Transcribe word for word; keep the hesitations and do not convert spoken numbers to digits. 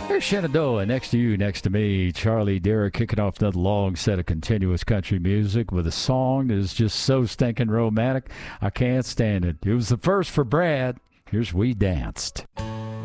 There's Shenandoah next to you, next to me. Charlie Derrick kicking off another long set of continuous country music with a song that is just so stinking romantic. I can't stand it. It was the first for Brad. Here's We Danced.